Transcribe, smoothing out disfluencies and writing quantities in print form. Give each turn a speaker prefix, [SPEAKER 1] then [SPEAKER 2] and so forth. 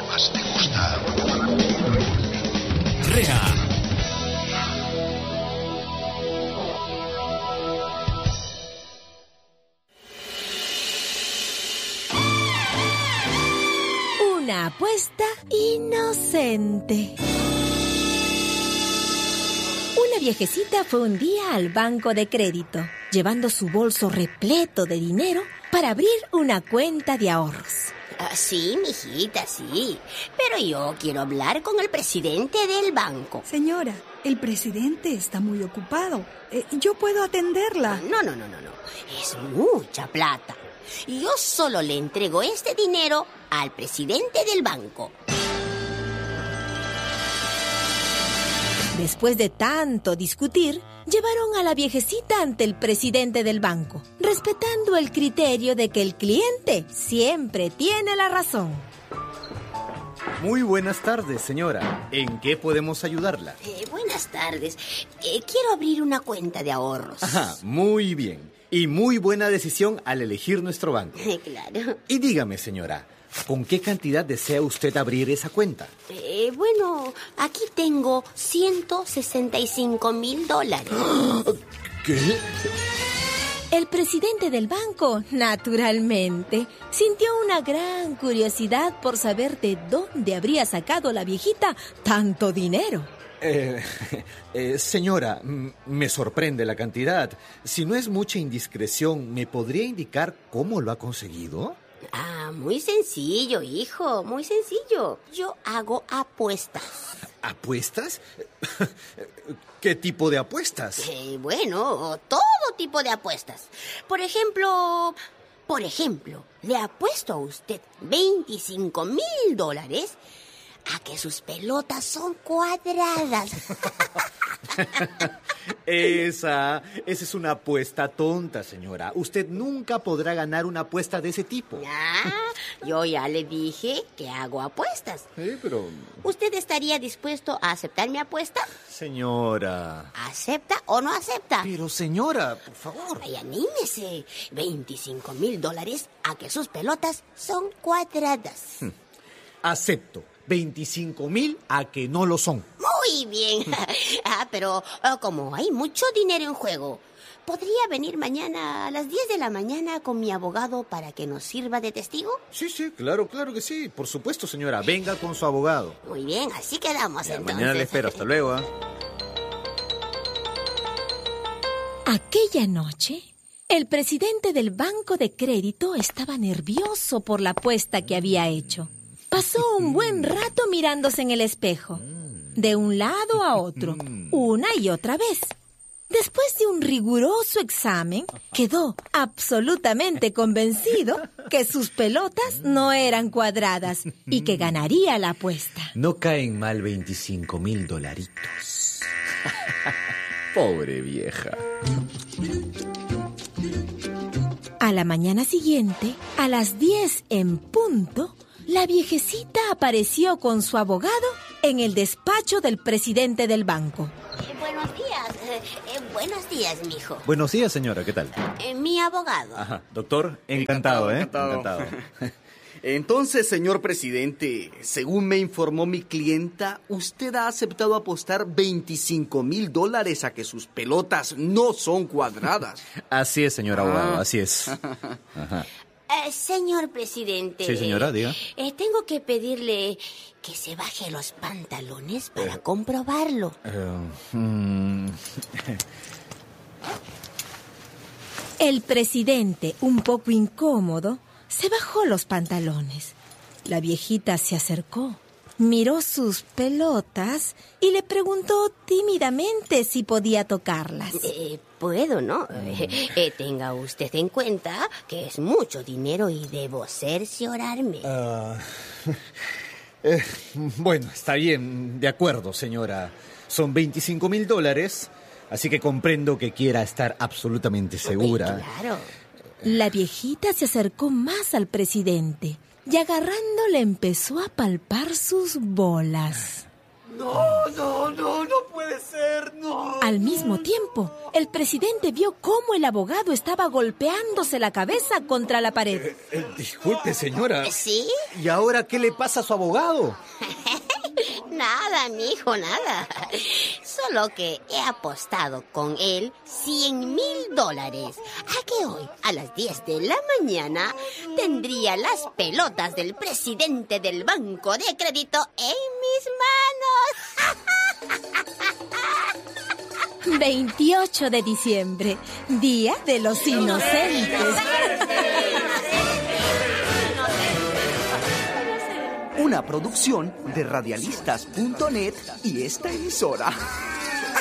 [SPEAKER 1] más te gusta?
[SPEAKER 2] REA.
[SPEAKER 3] Una apuesta inocente. Una viejecita fue un día al banco de crédito, llevando su bolso repleto de dinero para abrir una cuenta de ahorros.
[SPEAKER 4] Sí, mijita, sí. Pero yo quiero hablar con el presidente del banco.
[SPEAKER 5] Señora, el presidente está muy ocupado. Yo puedo atenderla.
[SPEAKER 4] No. Es mucha plata. Yo solo le entrego este dinero al presidente del banco.
[SPEAKER 3] Después de tanto discutir, llevaron a la viejecita ante el presidente del banco, respetando el criterio de que el cliente siempre tiene la razón.
[SPEAKER 6] Muy buenas tardes, señora. ¿En qué podemos ayudarla?
[SPEAKER 4] Buenas tardes. Quiero abrir una cuenta de ahorros.
[SPEAKER 6] Ajá, muy bien. Y muy buena decisión al elegir nuestro banco.
[SPEAKER 4] Claro.
[SPEAKER 6] Y dígame, señora, ¿con qué cantidad desea usted abrir esa cuenta?
[SPEAKER 4] Bueno, aquí tengo $165,000.
[SPEAKER 6] ¿Qué?
[SPEAKER 3] El presidente del banco, naturalmente, sintió una gran curiosidad por saber de dónde habría sacado la viejita tanto dinero.
[SPEAKER 6] Señora, me sorprende la cantidad. Si no es mucha indiscreción, ¿me podría indicar cómo lo ha conseguido?
[SPEAKER 4] Muy sencillo, hijo, muy sencillo. Yo hago apuestas.
[SPEAKER 6] ¿Apuestas? ¿Qué tipo de apuestas?
[SPEAKER 4] Bueno, todo tipo de apuestas. Por ejemplo, le apuesto a usted $25,000 a que sus pelotas son cuadradas.
[SPEAKER 6] Esa es una apuesta tonta, señora. Usted nunca podrá ganar una apuesta de ese tipo.
[SPEAKER 4] Yo ya le dije que hago apuestas.
[SPEAKER 6] Pero...
[SPEAKER 4] ¿Usted estaría dispuesto a aceptar mi apuesta?
[SPEAKER 6] Señora...
[SPEAKER 4] ¿Acepta o no acepta?
[SPEAKER 6] Pero, señora, por favor.
[SPEAKER 4] Ay, anímese. $25,000 a que sus pelotas son cuadradas.
[SPEAKER 6] Acepto. 25,000 a que no lo son.
[SPEAKER 4] Muy bien. Pero como hay mucho dinero en juego, ¿podría venir mañana a las 10 de la mañana con mi abogado para que nos sirva de testigo?
[SPEAKER 6] Sí, claro que sí. Por supuesto, señora. Venga con su abogado.
[SPEAKER 4] Muy bien, así quedamos entonces.
[SPEAKER 6] Mañana le espero. Hasta luego.
[SPEAKER 3] Aquella noche, el presidente del banco de crédito estaba nervioso por la apuesta que había hecho. Pasó un buen rato mirándose en el espejo, de un lado a otro, una y otra vez. Después de un riguroso examen, quedó absolutamente convencido que sus pelotas no eran cuadradas y que ganaría la apuesta.
[SPEAKER 6] No caen mal $25,000. Pobre vieja.
[SPEAKER 3] A la mañana siguiente, a las 10 en punto, la viejecita apareció con su abogado en el despacho del presidente del banco.
[SPEAKER 4] Buenos días, mijo.
[SPEAKER 6] Buenos días, señora. ¿Qué tal?
[SPEAKER 4] Mi abogado.
[SPEAKER 6] Ajá. Doctor, encantado. Encantado.
[SPEAKER 7] Entonces, señor presidente, según me informó mi clienta, usted ha aceptado apostar $25,000 a que sus pelotas no son cuadradas.
[SPEAKER 6] Así es, señor abogado, así es. Ajá.
[SPEAKER 4] Señor presidente.
[SPEAKER 6] Sí, señora, diga.
[SPEAKER 4] Tengo que pedirle que se baje los pantalones para comprobarlo.
[SPEAKER 3] El presidente, un poco incómodo, se bajó los pantalones. La viejita se acercó, miró sus pelotas y le preguntó tímidamente si podía tocarlas.
[SPEAKER 4] Puedo, ¿no? Tenga usted en cuenta que es mucho dinero y debo cerciorarme.
[SPEAKER 6] Bueno, está bien, de acuerdo, señora. Son $25,000, así que comprendo que quiera estar absolutamente segura.
[SPEAKER 4] Claro.
[SPEAKER 3] La viejita se acercó más al presidente y agarrándole empezó a palpar sus bolas.
[SPEAKER 7] No puede ser, no.
[SPEAKER 3] Al mismo tiempo, el presidente vio cómo el abogado estaba golpeándose la cabeza contra la pared.
[SPEAKER 6] Disculpe, señora.
[SPEAKER 4] ¿Sí?
[SPEAKER 6] ¿Y ahora qué le pasa a su abogado?
[SPEAKER 4] Nada, mijo, nada. Solo que he apostado con él $100,000 a que hoy, a las 10 de la mañana, tendría las pelotas del presidente del Banco de Crédito en mis manos.
[SPEAKER 3] 28 de diciembre, Día de los Inocentes.
[SPEAKER 1] Una producción de radialistas.net y esta emisora.